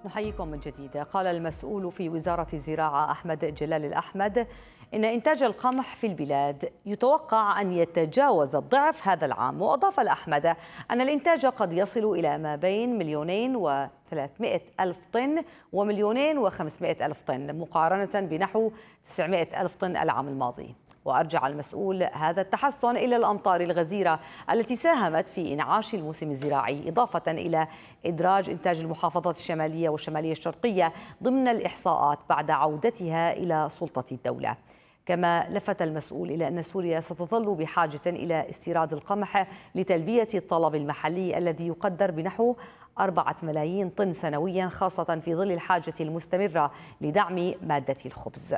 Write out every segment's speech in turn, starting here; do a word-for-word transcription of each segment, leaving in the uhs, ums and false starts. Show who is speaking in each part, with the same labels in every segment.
Speaker 1: نحييكم من جديد. قال المسؤول في وزارة الزراعة أحمد جلال الأحمد إن إنتاج القمح في البلاد يتوقع أن يتجاوز الضعف هذا العام. وأضاف الأحمد أن الإنتاج قد يصل إلى ما بين مليونين وثلاثمائة ألف طن ومليونين وخمسمائة ألف طن مقارنة بنحو تسعمائة ألف طن العام الماضي. وأرجع المسؤول هذا التحسن إلى الأمطار الغزيرة التي ساهمت في إنعاش الموسم الزراعي، إضافة إلى إدراج إنتاج المحافظات الشمالية والشمالية الشرقية ضمن الإحصاءات بعد عودتها إلى سلطة الدولة. كما لفت المسؤول إلى أن سوريا ستظل بحاجة إلى استيراد القمح لتلبية الطلب المحلي الذي يقدر بنحو أربعة ملايين طن سنويا، خاصة في ظل الحاجة المستمرة لدعم مادة الخبز.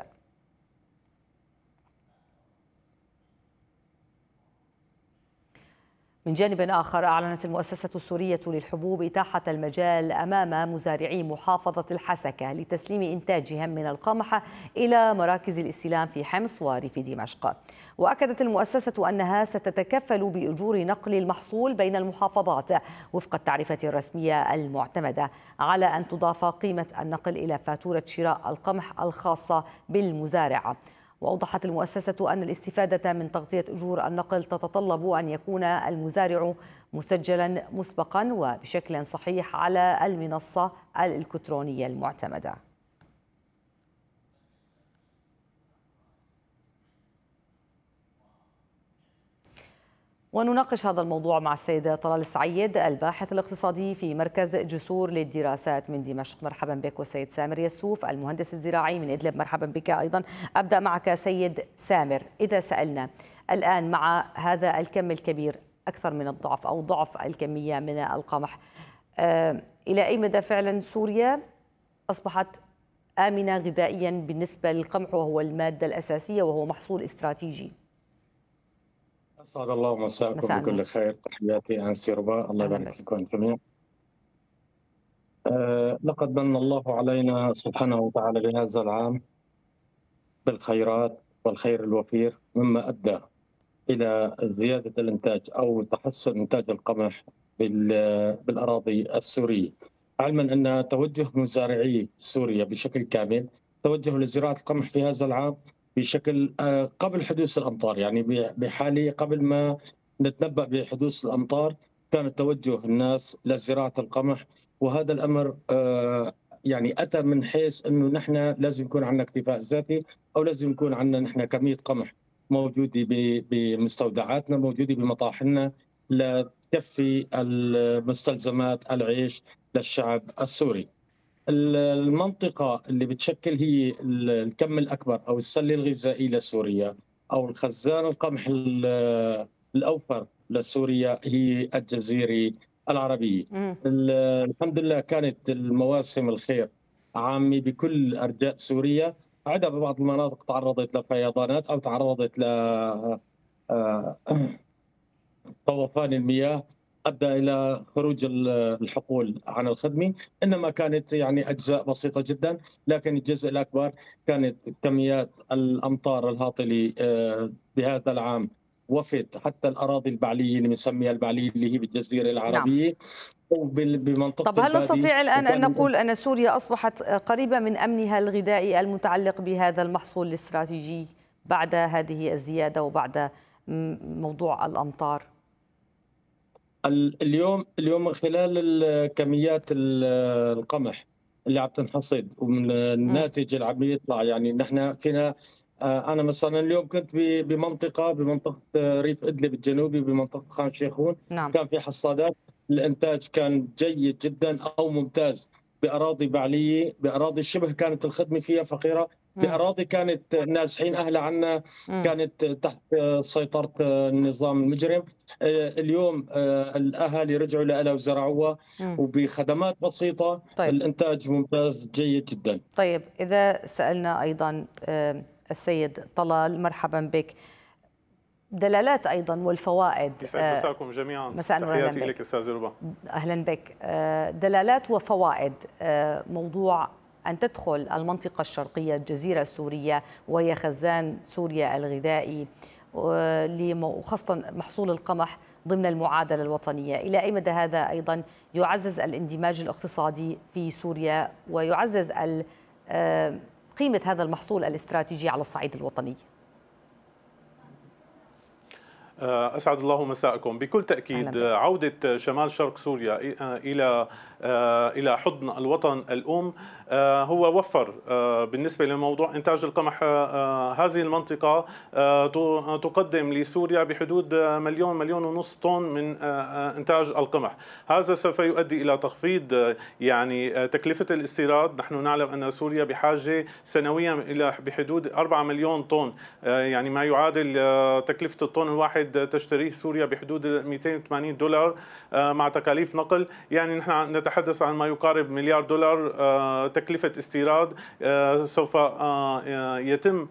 Speaker 1: من جانب آخر، أعلنت المؤسسة السورية للحبوب إتاحة المجال أمام مزارعي محافظة الحسكة لتسليم إنتاجهم من القمح إلى مراكز الاستلام في حمص وريف دمشق. وأكدت المؤسسة أنها ستتكفل بأجور نقل المحصول بين المحافظات وفق التعرفة الرسمية المعتمدة، على أن تضاف قيمة النقل إلى فاتورة شراء القمح الخاصة بالمزارع. وأوضحت المؤسسة أن الاستفادة من تغطية أجور النقل تتطلب أن يكون المزارع مسجلا مسبقا وبشكل صحيح على المنصة الإلكترونية المعتمدة. ونناقش هذا الموضوع مع السيد طلال السعيد الباحث الاقتصادي في مركز جسور للدراسات من دمشق. مرحبا بك. والسيد سامر يسوف المهندس الزراعي من إدلب. مرحبا بك أيضا. أبدأ معك سيد سامر. إذا سألنا الآن مع هذا الكم الكبير أكثر من الضعف أو ضعف الكمية من القمح، آه إلى أي مدى فعلا سوريا أصبحت آمنة غذائيا بالنسبة للقمح وهو المادة الأساسية وهو محصول استراتيجي؟
Speaker 2: أسعد الله مساءكم بكل خير. تحياتي أنسي رباء، الله يبارك فيكم الجميع. أه لقد من الله علينا سبحانه وتعالى بهذا العام بالخيرات والخير الوفير، مما أدى إلى زيادة الإنتاج أو تحسن إنتاج القمح بالأراضي السورية، علما أن توجه مزارعي سوريا بشكل كامل توجه لزراعة القمح في هذا العام بشكل قبل حدوث الأمطار، يعني بحالي قبل ما نتنبأ بحدوث الأمطار كان توجه الناس لزراعة القمح. وهذا الأمر يعني أتى من حيث أنه نحن لازم يكون عندنا اكتفاء ذاتي، أو لازم يكون عندنا نحن كمية قمح موجودة بمستودعاتنا، موجودة بمطاحننا لتكفي المستلزمات العيش للشعب السوري. المنطقة اللي بتشكل هي الكم الأكبر أو السلة الغذائية لسوريا أو الخزان القمح الأوفر لسوريا هي الجزيرة العربية. الحمد لله كانت المواسم الخير عامة بكل أرجاء سوريا، عدا ببعض المناطق تعرضت لفيضانات أو تعرضت ل طوفان المياه أدى إلى خروج الحقول عن الخدمة، إنما كانت يعني أجزاء بسيطة جدا، لكن الجزء الأكبر كانت كميات الأمطار الهاطلة بهذا العام وفت حتى الأراضي البعلية اللي بنسميها البعلية اللي هي بالجزيرة العربية. نعم. بمنطقة
Speaker 1: طب هل نستطيع الآن أن نقول أن سوريا أصبحت قريبة من أمنها الغذائي المتعلق بهذا المحصول الاستراتيجي بعد هذه الزيادة وبعد موضوع الأمطار؟
Speaker 2: اليوم اليوم من خلال كميات القمح اللي عم تنحصد ومن الناتج اللي عم يطلع، يعني نحن فينا انا مثلا اليوم كنت بمنطقه بمنطقه ريف ادلب الجنوبي بمنطقه خان شيخون. نعم. كان في حصادات، الانتاج كان جيد جدا او ممتاز باراضي بعليه، باراضي شبه كانت الخدمه فيها فقيره، بأراضي كانت نازحين أهلها عنا، كانت تحت سيطرة النظام المجرم. اليوم الأهالي رجعوا لها وزرعوها وبخدمات بسيطة. طيب. الإنتاج ممتاز جيد جدا.
Speaker 1: طيب إذا سألنا أيضا السيد طلال، مرحبا بك، دلالات أيضا والفوائد.
Speaker 3: مساءكم جميعا.
Speaker 1: مساء
Speaker 3: تحياتي لك أستاذ ربا.
Speaker 1: أهلا بك. دلالات وفوائد موضوع أن تدخل المنطقة الشرقية الجزيرة السورية وهي خزان سوريا الغذائي وخاصة محصول القمح ضمن المعادلة الوطنية. إلى أي مدى هذا أيضا يعزز الاندماج الاقتصادي في سوريا ويعزز قيمة هذا المحصول الاستراتيجي على الصعيد الوطني؟
Speaker 3: أسعد الله مساءكم. بكل تأكيد عودة شمال شرق سوريا إلى إلى حضن الوطن الأم هو وفر بالنسبة لموضوع إنتاج القمح. هذه المنطقة تقدم لسوريا بحدود مليون مليون ونص طن من إنتاج القمح. هذا سوف يؤدي إلى تخفيض يعني تكلفة الاستيراد. نحن نعلم أن سوريا بحاجة سنويا إلى بحدود أربعة مليون طن، يعني ما يعادل تكلفة الطن الواحد تشتريه سوريا بحدود مئتين وثمانين دولار مع تكاليف نقل. يعني نحن نتحدث عن ما يقارب مليار دولار تكلفة استيراد. سوف يتم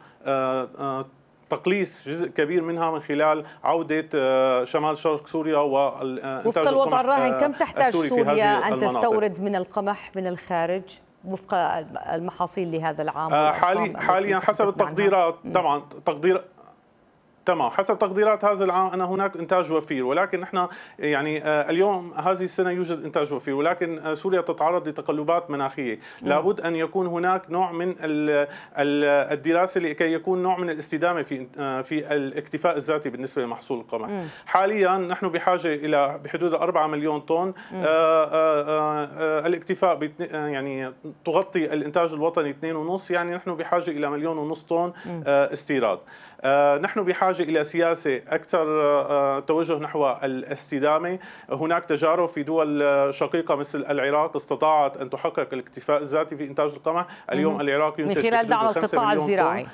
Speaker 3: تقليص جزء كبير منها من خلال عودة شمال شرق سوريا والإنتاج.
Speaker 1: وفق الوضع الراهن كم تحتاج سوريا أن تستورد من القمح من الخارج وفق المحاصيل لهذا العام؟
Speaker 3: حالي حاليا حسب التقديرات طبعا تقدير تمام حسب تقديرات هذا العام أن هناك إنتاج وفير، ولكن احنا يعني اليوم هذه السنة يوجد إنتاج وفير، ولكن سوريا تتعرض لتقلبات مناخية. لابد أن يكون هناك نوع من الدراسة لكي يكون نوع من الاستدامة في في الاكتفاء الذاتي بالنسبة لمحصول القمح. مم. حاليا نحن بحاجة إلى بحدود أربعة مليون طن. آآ آآ الاكتفاء يعني تغطي الإنتاج الوطني اثنين ونص، يعني نحن بحاجة إلى مليون ونص طن استيراد. نحن بحاجة إلى سياسة أكثر توجه نحو الاستدامة. هناك تجارب في دول شقيقة مثل العراق استطاعت أن تحقق الاكتفاء الذاتي في إنتاج القمح. اليوم العراق
Speaker 1: من خلال دعم القطاع الزراعي.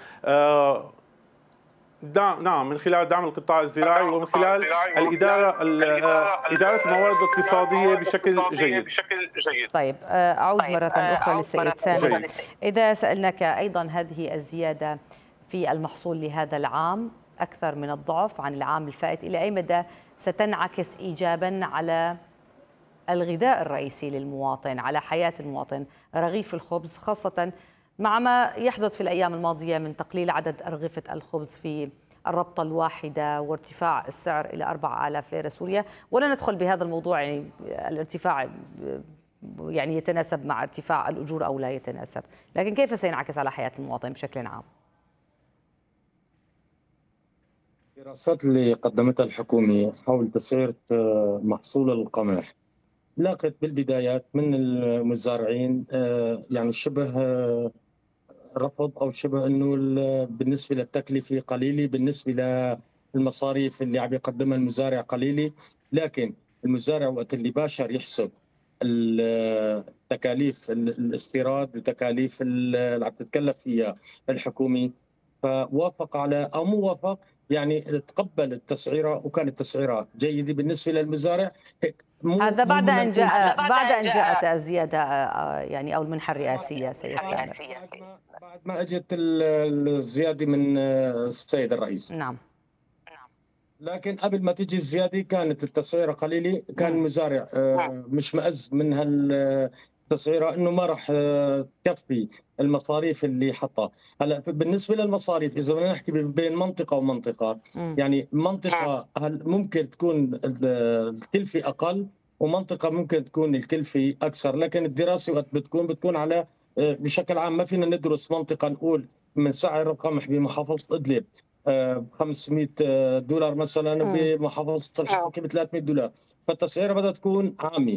Speaker 3: دعم نعم من خلال دعم القطاع الزراعي ومن خلال الإدارة إدارة الموارد الاقتصادية بشكل جيد.
Speaker 1: طيب أعود مرة أخرى للسيد سامي. إذا سألناك أيضا هذه الزيادة في المحصول لهذا العام أكثر من الضعف عن العام الفائت، إلى أي مدى ستنعكس إيجابا على الغذاء الرئيسي للمواطن، على حياة المواطن، رغيف الخبز، خاصة مع ما يحدث في الأيام الماضية من تقليل عدد أرغفة الخبز في الربطة الواحدة وارتفاع السعر إلى أربعة آلاف ليرة سورية؟ ولا ندخل بهذا الموضوع، يعني الارتفاع يعني يتناسب مع ارتفاع الأجور أو لا يتناسب، لكن كيف سينعكس على حياة المواطن بشكل عام؟
Speaker 2: الدراسات اللي قدمتها الحكومة حول تسعير محصول القمح لاقت بالبدايات من المزارعين يعني شبه رفض أو شبه أنه بالنسبة للتكلفة قليلة، بالنسبة للمصاريف اللي عم يقدمها المزارع قليلة. لكن المزارع وقت اللي باشر يحسب التكاليف الاستيراد وتكاليف اللي عم تتكلف فيها الحكومة فوافق على أو موافق، يعني تقبل التسعيره وكانت التسعيره جيده بالنسبه للمزارع.
Speaker 1: هذا بعد ان جاء بعد ان جاءت الزياده يعني او المنحه الرئاسيه سيد سامر،
Speaker 2: بعد ما اجت الزياده من السيد الرئيس.
Speaker 1: نعم.
Speaker 2: لكن قبل ما تيجي الزياده كانت التسعيره قليله، كان المزارع مش مأز من هالتسعيره انه ما راح تكفي المصاريف اللي حطها. هلا بالنسبه للمصاريف اذا بدنا نحكي بين منطقه ومنطقه، م. يعني منطقه هل ممكن تكون الكلفه اقل ومنطقه ممكن تكون الكلفه اكثر، لكن الدراسه وقت بتكون بتكون على بشكل عام. ما فينا ندرس منطقه نقول من سعر القمح بمحافظه ادلب ب خمسمئة دولار مثلا بمحافظه الحكومه ب ثلاثمئة دولار، فالتسعيره بدها تكون عامه.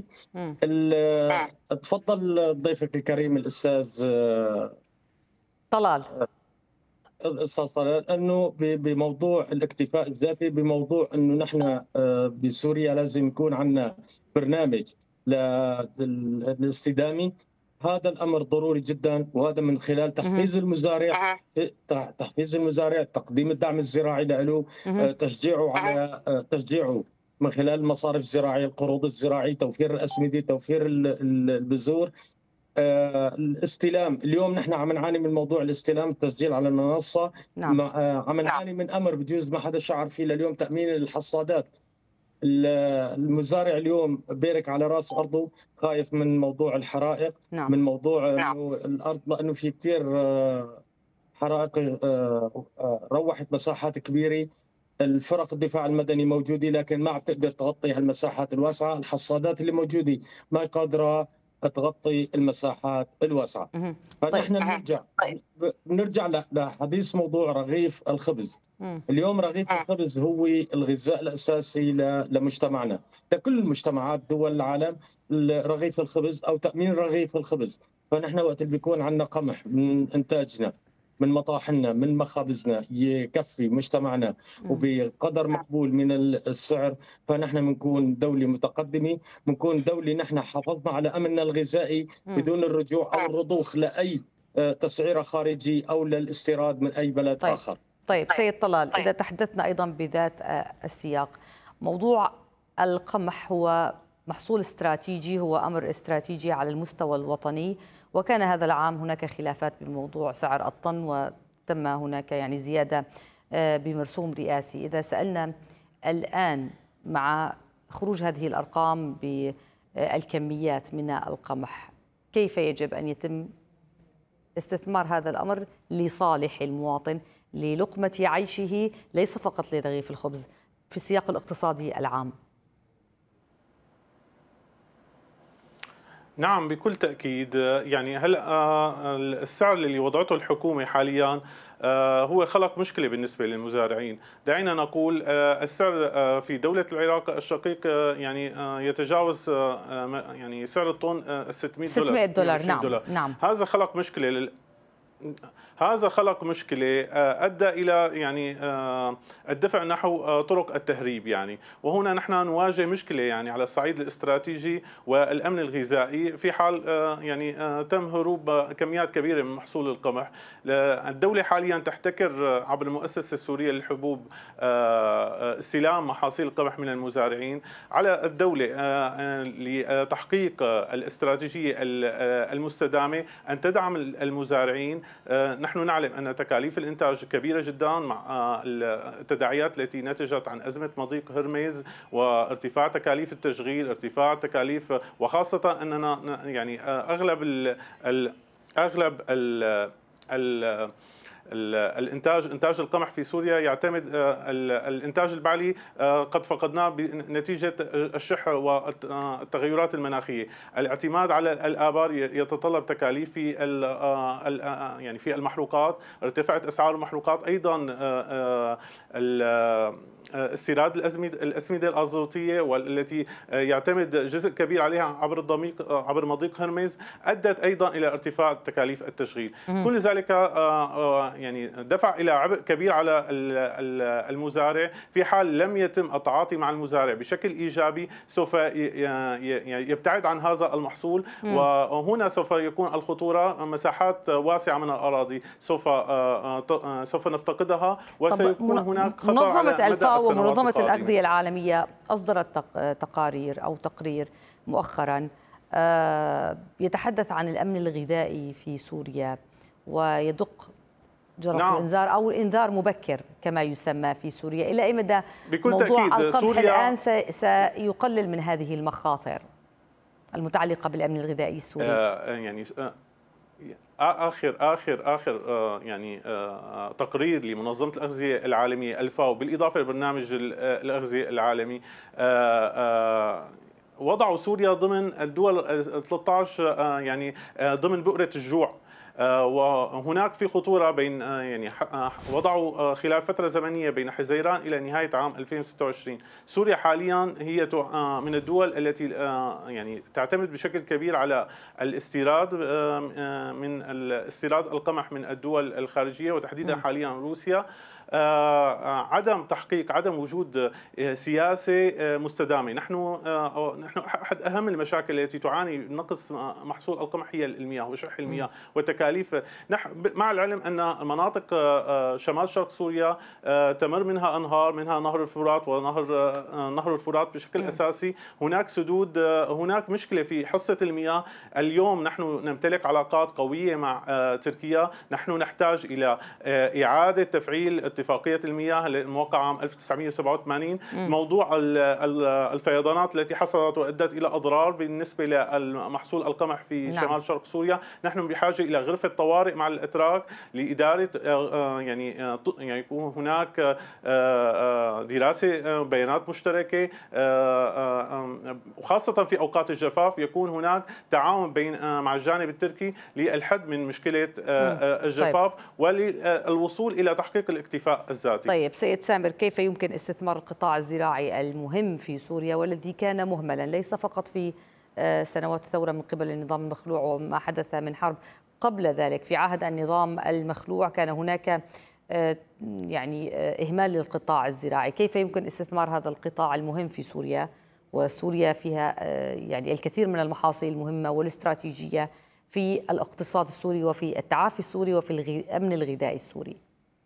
Speaker 2: تفضل ضيفك الكريم الاستاذ
Speaker 1: طلال
Speaker 2: استاذ طلال انه بموضوع الاكتفاء الذاتي، بموضوع انه نحن بسوريا لازم يكون عندنا برنامج للاستدامه. هذا الامر ضروري جدا، وهذا من خلال تحفيز المزارع، تحفيز المزارع، تقديم الدعم الزراعي له، تشجيعه على تشجيعه من خلال المصارف الزراعيه، القروض الزراعيه، توفير الاسمده، توفير البذور، الاستلام. اليوم نحن عم نعاني من موضوع الاستلام، التسجيل على المنصه. نعم. عم نعاني من امر بجوز ما حدا شعر فيه لليوم، تامين الحصادات. المزارع اليوم بيرك على راس ارضه، خايف من موضوع الحرائق. نعم. من موضوع نعم. انه الارض لانه في كثير حرائق روحت مساحات كبيره، الفرق الدفاع المدني موجودة لكن ما عم تقدر تغطي هالمساحات الواسعة، الحصادات اللي موجودة ما قادرة تغطي المساحات الواسعة. فنحن بنرجع بنرجع لحديث موضوع رغيف الخبز. اليوم رغيف الخبز هو الغذاء الأساسي لمجتمعنا، لكل المجتمعات دول العالم رغيف الخبز أو تأمين رغيف الخبز. فنحن وقت اللي بيكون عندنا قمح من إنتاجنا من مطاحننا من مخابزنا يكفي مجتمعنا وبقدر مقبول من السعر، فنحن بنكون دولة متقدمة، بنكون دولة نحن حافظنا على أمننا الغذائي بدون الرجوع أو الرضوخ لأي تسعيرة خارجي أو للاستيراد من أي بلد
Speaker 1: طيب.
Speaker 2: آخر.
Speaker 1: طيب سيد طلال، إذا تحدثنا أيضا بذات السياق، موضوع القمح هو محصول استراتيجي، هو أمر استراتيجي على المستوى الوطني، وكان هذا العام هناك خلافات بموضوع سعر الطن وتم هناك يعني زيادة بمرسوم رئاسي. إذا سألنا الآن مع خروج هذه الأرقام بالكميات من القمح، كيف يجب أن يتم استثمار هذا الأمر لصالح المواطن للقمة عيشه ليس فقط لرغيف الخبز في السياق الاقتصادي العام؟
Speaker 3: نعم بكل تأكيد. يعني هلا السعر اللي وضعته الحكومة حاليا هو خلق مشكلة بالنسبة للمزارعين. دعينا نقول السعر في دولة العراق الشقيق يعني يتجاوز يعني سعر الطن ستمئة دولار.
Speaker 1: نعم. دولار. نعم.
Speaker 3: هذا خلق مشكلة لل... هذا خلق مشكلة أدى إلى يعني الدفع نحو طرق التهريب يعني، وهنا نحن نواجه مشكلة يعني على الصعيد الاستراتيجي والأمن الغذائي في حال يعني تم هروب كميات كبيرة من محصول القمح. الدولة حاليا تحتكر عبر المؤسسة السورية للحبوب استلام محاصيل القمح من المزارعين. على الدولة لتحقيق الاستراتيجية المستدامة أن تدعم المزارعين. نحن نعلم أن تكاليف الإنتاج كبيرة جدا مع التداعيات التي نتجت عن أزمة مضيق هرمز وارتفاع تكاليف التشغيل، ارتفاع تكاليف، وخاصة أننا يعني أغلب ال أغلب ال ال الانتاج انتاج القمح في سوريا يعتمد الانتاج البعلي قد فقدناه بنتيجه الشح والتغيرات المناخيه. الاعتماد على الابار يتطلب تكاليف في يعني في المحروقات، ارتفعت اسعار المحروقات، ايضا استيراد الاسمده الازوتيه والتي يعتمد جزء كبير عليها عبر الضميق عبر مضيق هرمز ادت ايضا الى ارتفاع تكاليف التشغيل. كل ذلك يعني دفع الى عبء كبير على المزارع. في حال لم يتم التعاطي مع المزارع بشكل ايجابي سوف يبتعد عن هذا المحصول، وهنا سوف يكون الخطوره مساحات واسعه من الاراضي سوف سوف نفتقدها، وسيكون هناك خطر على مدى
Speaker 1: ومنظمة الأغذية العالمية أصدرت تقارير أو تقرير مؤخرا يتحدث عن الأمن الغذائي في سوريا ويدق جرس نعم. الإنذار أو الإنذار مبكر كما يسمى في سوريا. إلى أي مدى موضوع القمح الآن سيقلل من هذه المخاطر المتعلقة بالأمن الغذائي السوري؟
Speaker 3: آه يعني آه آخر آخر آخر يعني تقرير لمنظمة الأغذية العالمية الفاو بالإضافة لبرنامج الأغذية العالمي وضعوا سوريا ضمن الدول ثلاثة عشر يعني ضمن بؤرة الجوع. وهناك في خطورة بين يعني وضعوا خلال فترة زمنية بين حزيران إلى نهاية عام ألفين وستة وعشرين. سوريا حاليا هي من الدول التي يعني تعتمد بشكل كبير على الاستيراد من الاستيراد القمح من الدول الخارجية وتحديدا حاليا روسيا. عدم تحقيق عدم وجود سياسة مستدامة. نحن نحن احد اهم المشاكل التي تعاني نقص محصول القمح هي المياه وشح المياه وتكاليف. مع العلم ان مناطق شمال شرق سوريا تمر منها انهار، منها نهر الفرات ونهر نهر الفرات بشكل اساسي. هناك سدود، هناك مشكلة في حصة المياه. اليوم نحن نمتلك علاقات قوية مع تركيا، نحن نحتاج الى اعادة تفعيل اتفاقية المياه الموقعة عام ألف وتسعمئة وسبعة وثمانين، موضوع الفيضانات التي حصلت وأدت إلى أضرار بالنسبة لمحصول القمح في
Speaker 1: نعم.
Speaker 3: شمال شرق سوريا. نحن بحاجة إلى غرفة طوارئ مع الأتراك لإدارة يعني يعني يكون هناك دراسة بيانات مشتركة، وخاصة في أوقات الجفاف يكون هناك تعاون بين مع الجانب التركي للحد من مشكلة الجفاف طيب. والوصول إلى تحقيق الاكتفاء الذاتي.
Speaker 1: طيب سيد سامر، كيف يمكن استثمار القطاع الزراعي المهم في سوريا والذي كان مهملا ليس فقط في سنوات الثورة من قبل النظام المخلوع وما حدث من حرب قبل ذلك؟ في عهد النظام المخلوع كان هناك يعني إهمال للقطاع الزراعي. كيف يمكن استثمار هذا القطاع المهم في سوريا؟ وسوريا فيها يعني الكثير من المحاصيل المهمة والاستراتيجية في الاقتصاد السوري وفي التعافي السوري وفي الأمن الغذائي السوري.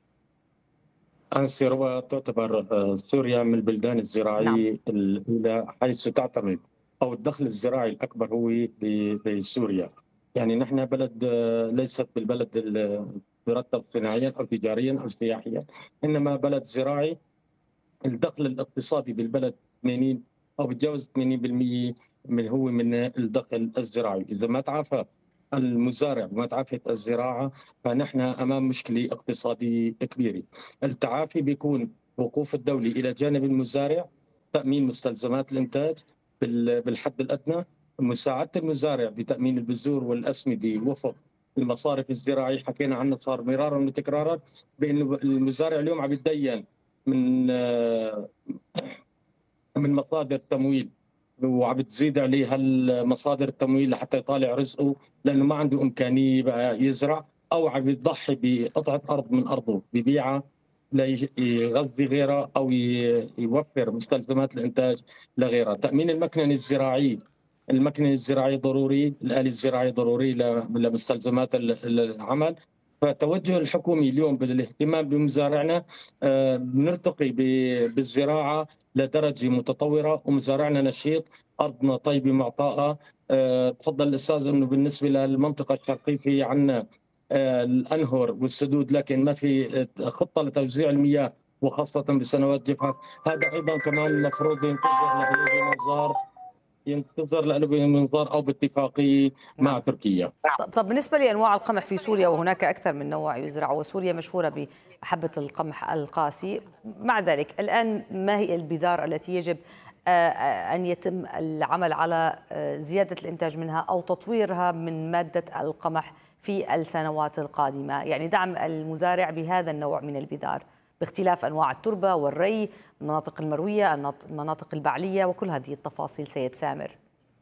Speaker 2: أنسي ربما تعتبر سوريا من البلدان الزراعية الأولى حيث تعتمد أو الدخل الزراعي الأكبر هو بسوريا. يعني نحن بلد ليست بالبلد يرتب صناعيا أو تجاريا أو سياحيا، إنما بلد زراعي. الدخل الاقتصادي بالبلد ثمانين أو بتجاوز ثمانين بالمئة من هو من الدخل الزراعي. إذا ما تعافى المزارع وما تعافت الزراعة فنحن أمام مشكلة اقتصادية كبيرة. التعافي بيكون وقوف الدولة إلى جانب المزارع، تأمين مستلزمات الإنتاج بالحد الأدنى، مساعدة المزارع بتأمين البذور والأسمدة وفق المصارف الزراعية. حكينا عنه صار مرارا وتكرارا بأنه المزارع اليوم عم يتدين من من مصادر تمويل وعم بتزيد عليه هالمصادر التمويل لحتى يطالع رزقه، لانه ما عنده امكانيه بقى يزرع، او عم يضحي بقطعه ارض من ارضه ببيعها ليغذي غيرها او يوفر مستلزمات الانتاج لغيرها. تامين المكننه الزراعيه، المكننه الزراعيه ضروري، الآلة الزراعيه ضروري لمستلزمات العمل. فتوجه الحكومي اليوم بالاهتمام بمزارعنا، بنرتقي بالزراعه لدرجه متطوره ومزارعنا نشيط، ارضنا طيبه معطاءه. تفضل الاستاذ انه بالنسبه للمنطقه الشرقيه في عندنا الانهر والسدود، لكن ما في خطه لتوزيع المياه وخاصه بسنوات جفاف. هذا ايضا كمان المفروض ينتظر له بمنظار ينتظر له بمنظار او باتفاقيه مع تركيا.
Speaker 1: طب بالنسبه لانواع القمح في سوريا، وهناك اكثر من نوع يزرع، وسوريا مشهوره بحبه القمح القاسي، مع ذلك الان ما هي البذار التي يجب ان يتم العمل على زياده الانتاج منها او تطويرها من ماده القمح في السنوات القادمه؟ يعني دعم المزارع بهذا النوع من البذار باختلاف انواع التربه والري، المناطق المرويه، المناطق البعليه، وكل هذه التفاصيل. سيد سامر،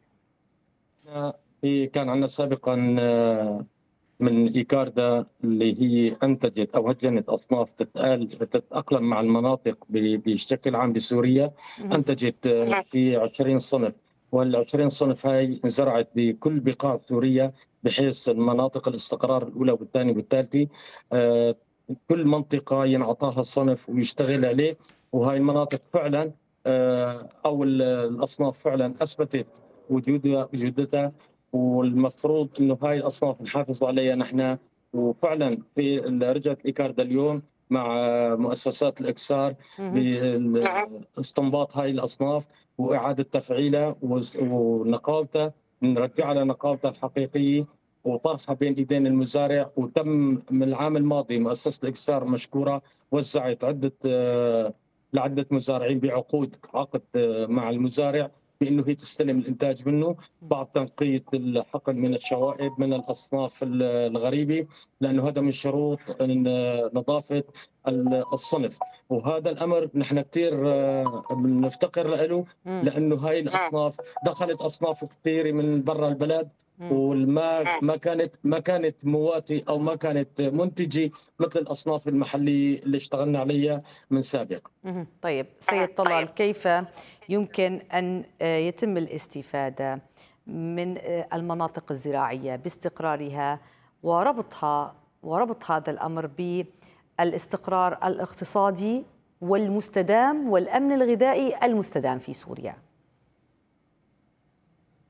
Speaker 2: كان عندنا سابقا من إيكاردا اللي هي أنتجت أو هجنت أصناف تتأقلم مع المناطق بشكل عام بسوريا، أنتجت في عشرين صنف، وال20 صنف هاي زرعت بكل بقاع سوريا بحيث المناطق الاستقرار الأولى والثانية والثالثة كل منطقة ينعطاها الصنف ويشتغل عليه. وهاي المناطق فعلا أو الأصناف فعلا أثبتت وجودها وجودتها، والمفروض انه هاي الاصناف نحافظ عليها نحن. وفعلا في رجعت إيكاردا اليوم مع مؤسسات الاكسار باستنباط هاي الاصناف واعاده تفعيلها ونقاوتها، نرجعها لنقاوتها الحقيقيه وطرحها بين ايدين المزارع. وتم من العام الماضي مؤسسه الاكسار مشكوره وزعت عده لعده مزارعين بعقود عقد مع المزارع بأنه هي تستلم الإنتاج منه بعد تنقية الحقل من الشوائب من الأصناف الغريبة، لأنه هذا من شروط نظافة الصنف. وهذا الأمر نحن كثير بنفتقر له، لأنه هاي الأصناف دخلت أصناف كثيرة من برا البلد وما ما كانت ما كانت مواتي او ما كانت منتجه مثل الاصناف المحليه اللي اشتغلنا عليها من سابق.
Speaker 1: طيب سيد طلال، كيف يمكن ان يتم الاستفاده من المناطق الزراعيه باستقرارها وربطها وربط هذا الامر بالاستقرار الاقتصادي والمستدام والامن الغذائي المستدام في سوريا؟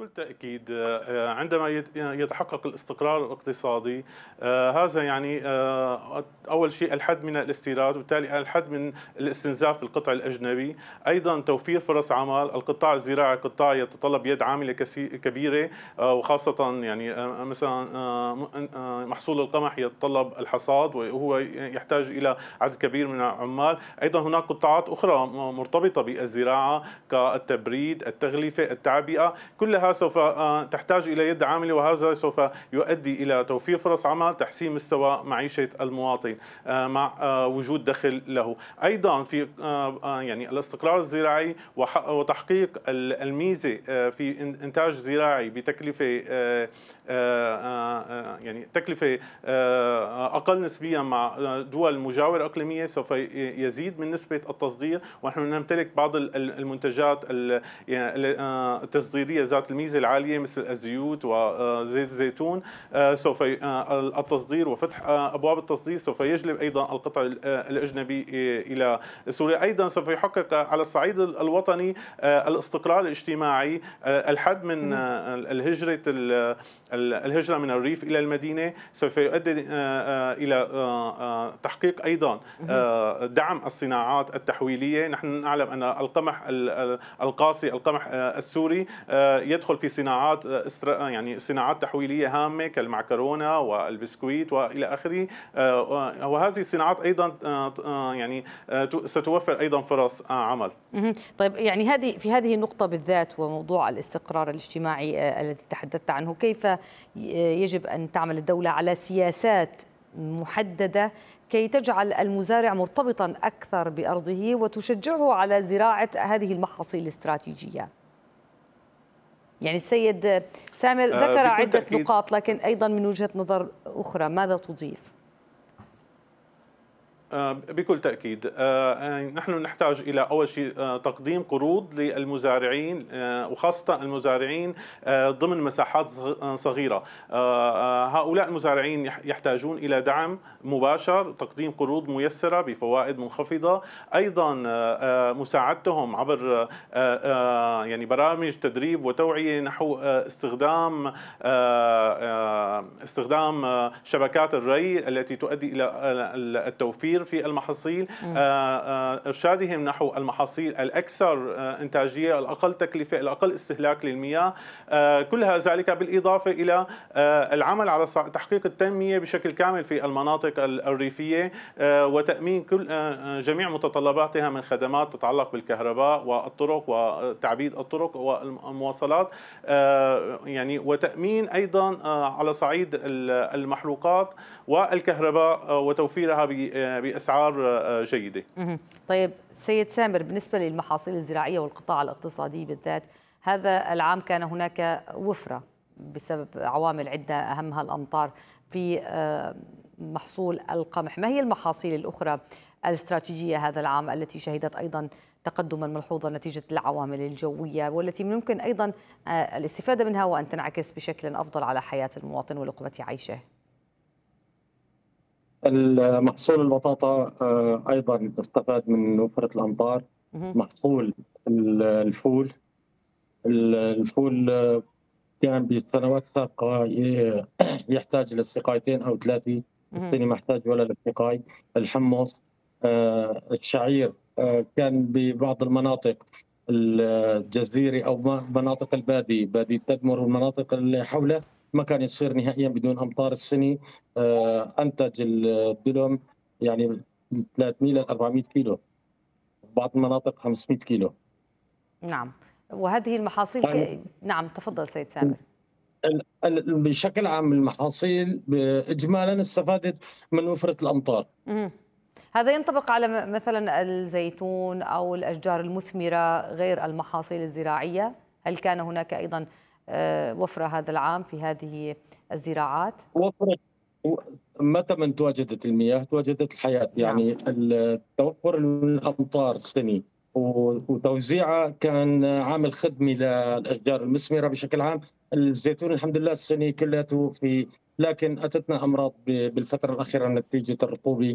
Speaker 3: بكل تأكيد آه، عندما يت- يتحقق الاستقرار الاقتصادي، آه، هذا يعني آه، أول شيء الحد من الاستيراد، وبالتالي الحد من الاستنزاف القطع الأجنبي. أيضا توفير فرص عمل. القطاع الزراعي قطاع يتطلب يد عاملة كسي- كبيرة، آه، وخاصة يعني آه، مثلا آه، م- آه، محصول القمح يتطلب الحصاد وهو يحتاج إلى عدد كبير من العمال. أيضا هناك قطاعات أخرى م- مرتبطة بالزراعة كالتبريد، التغليفة، التعبئة، كلها سوف آه، تحتاج إلى يد عاملة، وهذا سوف يؤدي إلى توفير فرص عمل، تحسين مستوى معيشة المواطن آه، مع آه، وجود دخل له. أيضا في آه، آه، يعني الاستقرار الزراعي وح- وتحقيق ال- الميزة آه، في إن- إنتاج زراعي بتكلفة آه، آه، آه، يعني تكلفة آه، أقل نسبيا مع دول مجاورة إقليمية سوف ي- يزيد من نسبة التصدير. ونحن نمتلك بعض ال- ال- المنتجات ال- يعني آه، التصديرية ذات الميزة العالية مثل الزيوت وزيت الزيتون. آه، سوف ي- آه، التصدير وفتح آه، أبواب التصدير سوف يجلب أيضا القطع ال- آه، الأجنبي إلى سوريا. أيضا سوف يحقق على الصعيد الوطني آه، الاستقرار الاجتماعي، آه، الحد من آه، الهجرة ال- ال- الهجرة من الريف إلى المدينة، سوف يؤدي آه، آه، إلى آه، آه، تحقيق أيضا آه، دعم الصناعات التحويلية. نحن نعلم أن القمح ال- ال- القاسي، القمح آه، السوري، آه، يدخل في صناعات آه، استر- يعني صناعات تحويلية هامة كالمعكرونة والبسكويت وإلى آخره. آه، وهذه الصناعات أيضا آه، آه، يعني آه، ت- ستوفر أيضا فرص آه، عمل.
Speaker 1: مهم. طيب يعني هذه في هذه النقطة بالذات وموضوع الاستقرار الاجتماعي آه، الذي تحدثت عنه، كيف ي- يجب أن تعمل الدولة على سياسات محددة كي تجعل المزارع مرتبطا أكثر بأرضه وتشجعه على زراعة هذه المحاصيل الاستراتيجية؟ يعني السيد سامر
Speaker 3: آه،
Speaker 1: ذكر
Speaker 3: بكل
Speaker 1: عدة
Speaker 3: تأكيد.
Speaker 1: نقاط، لكن أيضا من وجهة نظر أخرى ماذا تضيف؟
Speaker 3: آه، بكل تأكيد. آه، نحن نحتاج إلى أول شيء آه، تقديم قروض للمزارعين، آه، وخاصة المزارعين آه، ضمن مساحات صغ- آه، صغيرة. آه، آه، هؤلاء المزارعين يح- يحتاجون إلى دعم مباشر، تقديم قروض ميسرة بفوائد منخفضة. أيضا آه، آه، مساعدتهم عبر آه، آه، يعني برامج تدريب وتوعية نحو آه، استخدام آه، آه، استخدام آه، شبكات الري التي تؤدي إلى آه، التوفير في المحاصيل. آه، آه، إرشادهم نحو المحاصيل الأكثر آه، إنتاجية، الأقل تكلفة، الأقل استهلاك للمياه. آه، كل ذلك بالإضافة إلى آه، العمل على صع- تحقيق التنمية بشكل كامل في المناطق ال- الريفية، آه، وتأمين كل آه، جميع متطلباتها من خدمات تتعلق بالكهرباء والطرق وتعبيد الطرق والمواصلات، آه، يعني وتأمين أيضا آه، على صعيد ال- المحروقات والكهرباء آه، وتوفيرها ب- آه، بأسعار آه، جيدة.
Speaker 1: مهم. طيب سيد سامر، بالنسبة للمحاصيل الزراعية والقطاع الاقتصادي بالذات، هذا العام كان هناك وفرة بسبب عوامل عدة أهمها الأمطار في آه، محصول القمح. ما هي المحاصيل الأخرى الاستراتيجية هذا العام التي شهدت أيضا تقدما ملحوظا نتيجة العوامل الجوية، والتي ممكن أيضا آه، الاستفادة منها وأن تنعكس بشكل أفضل على حياة المواطن ولقمة عيشه؟
Speaker 2: المحصول البطاطا آه، أيضا استفاد من وفرة الأمطار.
Speaker 1: مهم.
Speaker 2: محصول ال- الفول الفول آه، كان بسنوات سابقة ي- يحتاج إلى سقايتين أو ثلاثة،
Speaker 1: مهم.
Speaker 2: السنة ما احتاج ولا للسقاي. الحمص، آه، الشعير، آه، كان ببعض المناطق الجزيرة أو ما- مناطق البادية بادية تدمر والمناطق اللي حوله ما كان يصير نهائيا بدون أمطار. السنة آه، أنتج الدلم يعني ثلاثمئة إلى أربعمئة كيلو، بعض المناطق خمسمئة كيلو.
Speaker 1: نعم. وهذه المحاصيل ك... نعم تفضل سيد سامر.
Speaker 2: ال- ال- بشكل عام المحاصيل اجمالا استفادت من وفره الامطار.
Speaker 1: مهم. هذا ينطبق على م- مثلا الزيتون أو الأشجار المثمرة غير المحاصيل الزراعية؟ هل كان هناك أيضا آه، وفرة هذا العام في هذه الزراعات؟
Speaker 2: وفرت و- متى من تواجدت المياه تواجدت الحياه،
Speaker 1: نعم.
Speaker 2: يعني التوفر الامطار السني و- وتوزيعها كان عامل خدمي للاشجار المثمره بشكل عام. الزيتون الحمد لله السنه كلها في، لكن اتتنا امراض ب- بالفتره الاخيره نتيجه الرطوبه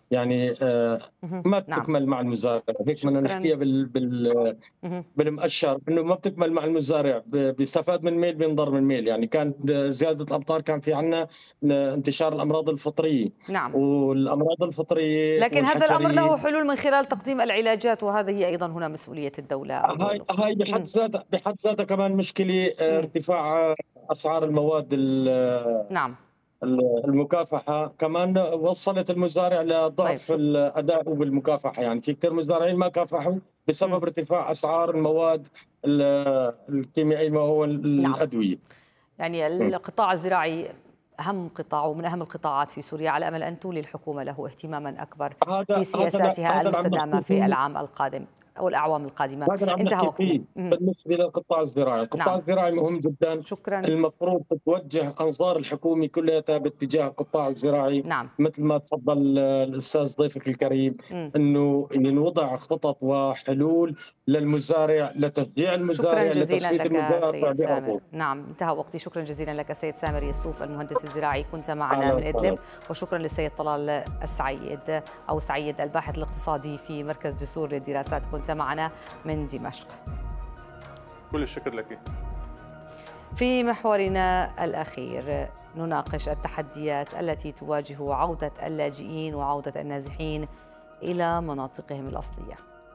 Speaker 2: يعني آه ما بتكمل نعم. مع المزارع، هيك بدنا نحكيها بال بال بالمؤشر انه ما بتكمل مع المزارع، بيستفاد من ميل بينضر من ميل. يعني كان زياده الامطار كان في عندنا انتشار الامراض الفطريه.
Speaker 1: نعم.
Speaker 2: والامراض الفطريه
Speaker 1: لكن هذا الامر له حلول من خلال تقديم العلاجات، وهذه هي ايضا هنا مسؤوليه الدوله.
Speaker 2: هاي هاي بحد ذاتها بحد ذاتها كمان مشكله، ارتفاع اسعار المواد.
Speaker 1: نعم.
Speaker 2: المكافحة كمان وصلت المزارع لضعف طيب. الأداء بالمكافحة. يعني في كثير مزارعين ما كافحوا بسبب م. ارتفاع أسعار المواد الكيميائية وهو الأدوية. نعم.
Speaker 1: يعني القطاع الزراعي أهم قطاع ومن أهم القطاعات في سوريا، على أمل أن تولي الحكومة له اهتماما أكبر في سياساتها المستدامة في العام القادم أو الأعوام القادمة.
Speaker 2: انتهى وقتي. بالنسبة للقطاع الزراعي، القطاع نعم. الزراعي مهم جدا.
Speaker 1: شكرا.
Speaker 2: المفروض تتوجه أنظار الحكومة كلها باتجاه القطاع الزراعي.
Speaker 1: نعم.
Speaker 2: مثل ما تفضل الأستاذ ضيفك الكريم، م. أنه نوضع خطط وحلول للمزارع، لتشجيع المزارع.
Speaker 1: شكرا جزيلا لك سيد سامر. نعم انتهى وقتي. شكرا جزيلا لك سيد سامر يسوف المهندس الزراعي، كنت معنا من إدلب. وشكرا للسيد طلال السعيد أو سعيد الباحث الاقتصادي في مركز جسور للدراسات، كنت معنا من دمشق.
Speaker 3: كل الشكر لك.
Speaker 1: في محورنا الأخير نناقش التحديات التي تواجه عودة اللاجئين وعودة النازحين إلى مناطقهم الأصلية.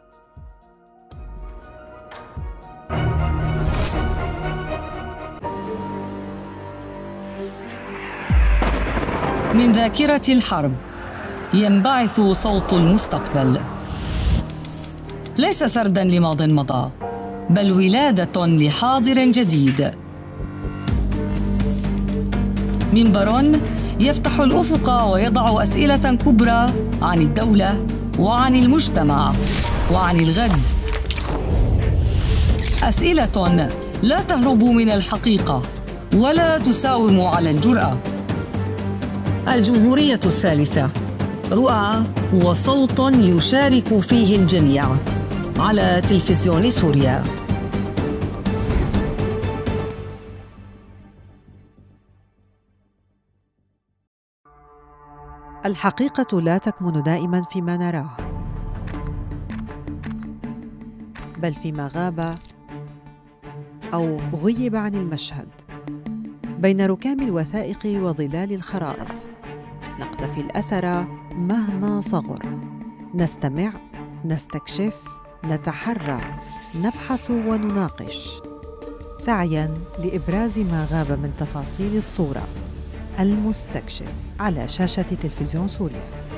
Speaker 4: من ذاكرة الحرب ينبعث صوت المستقبل، ليس سردا لماض مضى، بل ولادة لحاضر جديد. منبر يفتح الأفق ويضع أسئلة كبرى عن الدولة وعن المجتمع وعن الغد. أسئلة لا تهرب من الحقيقة ولا تساوم على الجرأة. الجمهورية الثالثة، رؤى وصوت يشارك فيه الجميع، على تلفزيون سوريا.
Speaker 5: الحقيقة لا تكمن دائما فيما نراه، بل فيما غاب أو غيب عن المشهد، بين ركام الوثائق وظلال الخرائط. نقتفي الأثر مهما صغر، نستمع، نستكشف، نتحرى، نبحث ونناقش، سعياً لإبراز ما غاب من تفاصيل الصورة. المستكشف على شاشة تلفزيون سوريا.